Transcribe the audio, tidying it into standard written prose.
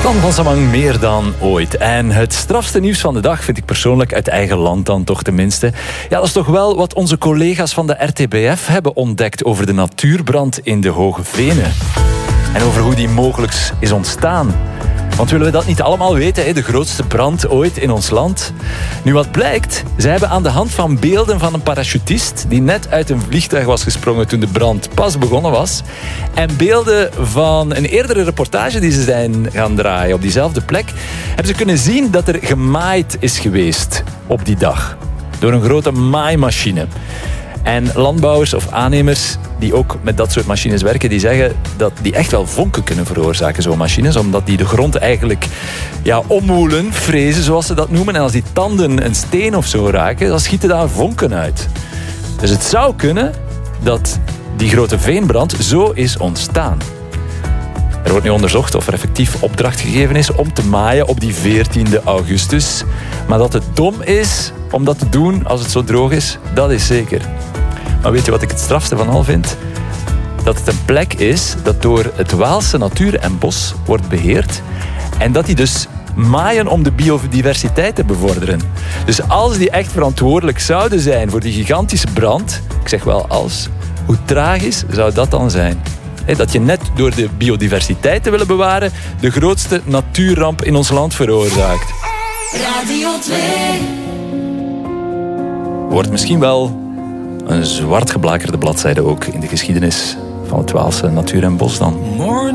Dan van Samang meer dan ooit. En het strafste nieuws van de dag vind ik persoonlijk uit eigen land dan toch tenminste. Ja, dat is toch wel wat onze collega's van de RTBF hebben ontdekt over de natuurbrand in de Hoge Venen. En over hoe die mogelijk is ontstaan. Want willen we dat niet allemaal weten, de grootste brand ooit in ons land? Nu, wat blijkt, zij hebben aan de hand van beelden van een parachutist die net uit een vliegtuig was gesprongen toen de brand pas begonnen was, en beelden van een eerdere reportage die ze zijn gaan draaien op diezelfde plek, hebben ze kunnen zien dat er gemaaid is geweest op die dag. Door een grote maaimachine. En landbouwers of aannemers die ook met dat soort machines werken, die zeggen dat die echt wel vonken kunnen veroorzaken, zo'n machines, omdat die de grond eigenlijk omwoelen, frezen zoals ze dat noemen. En als die tanden een steen of zo raken, dan schieten daar vonken uit. Dus het zou kunnen dat die grote veenbrand zo is ontstaan. Er wordt nu onderzocht of er effectief opdracht gegeven is om te maaien op die 14e augustus. Maar dat het dom is om dat te doen als het zo droog is, dat is zeker. Maar weet je wat ik het strafste van al vind? Dat het een plek is dat door het Waalse Natuur en Bos wordt beheerd. En dat die dus maaien om de biodiversiteit te bevorderen. Dus als die echt verantwoordelijk zouden zijn voor die gigantische brand, ik zeg wel als, hoe tragisch zou dat dan zijn? Dat je net door de biodiversiteit te willen bewaren de grootste natuurramp in ons land veroorzaakt. Radio 2. Wordt misschien wel een zwart geblakerde bladzijde ook in de geschiedenis van het Waalse Natuur en Bos dan.